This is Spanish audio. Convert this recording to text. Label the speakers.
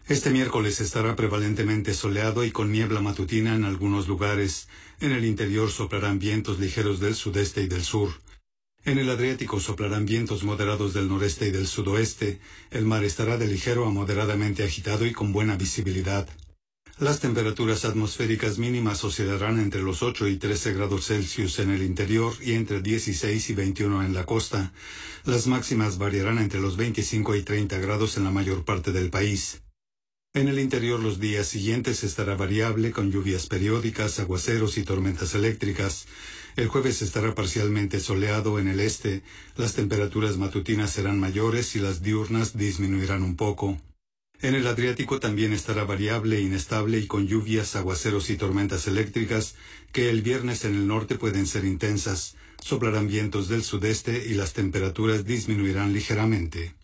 Speaker 1: Este miércoles estará prevalentemente soleado y con niebla matutina en algunos lugares. En el interior soplarán vientos ligeros del sudeste y del sur. En el Adriático soplarán vientos moderados del noreste y del sudoeste. El mar estará de ligero a moderadamente agitado y con buena visibilidad. Las temperaturas atmosféricas mínimas oscilarán entre los 8 y 13 grados Celsius en el interior y entre 16 y 21 en la costa. Las máximas variarán entre los 25 y 30 grados en la mayor parte del país. En el interior los días siguientes estará variable con lluvias periódicas, aguaceros y tormentas eléctricas. El jueves estará parcialmente soleado en el este, las temperaturas matutinas serán mayores y las diurnas disminuirán un poco. En el Adriático también estará variable, inestable y con lluvias, aguaceros y tormentas eléctricas que el viernes en el norte pueden ser intensas. Soplarán vientos del sudeste y las temperaturas disminuirán ligeramente.